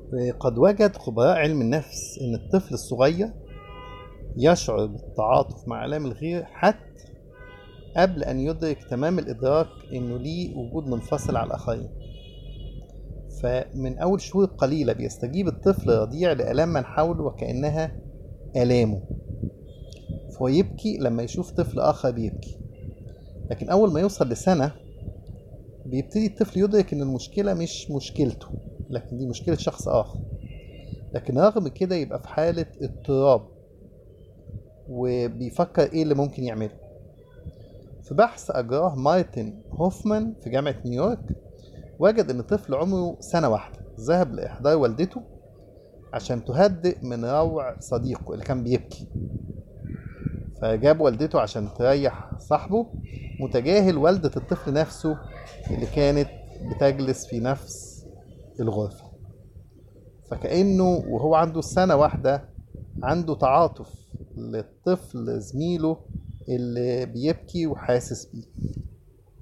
قد وجد خبراء علم النفس إن الطفل الصغير يشعر بالتعاطف مع آلام الغير حتى قبل أن يدرك تمام الإدراك إنه ليه وجود منفصل عن الآخرين. فمن أول شهور قليلة بيستجيب الطفل الرضيع لآلام من حوله وكأنها آلامه، فهو يبكي لما يشوف طفل آخر بيبكي. لكن أول ما يوصل لسنة بيبتدي الطفل يدرك إن المشكلة مش مشكلته، لكن دي مشكلة شخص آخر. لكن رغم كده يبقى في حالة اضطراب وبيفكر إيه اللي ممكن يعمله. في بحث أجراه مارتن هوفمان في جامعة نيويورك، وجد إن طفل عمره سنة واحدة ذهب لإحضار والدته عشان تهدئ من روع صديقه اللي كان بيبكي. فجاب والدته عشان تريح صاحبه، متجاهل والدة الطفل نفسه اللي كانت بتجلس في نفس الغرفة. فكأنه وهو عنده سنة واحدة عنده تعاطف للطفل زميله اللي بيبكي وحاسس بيه.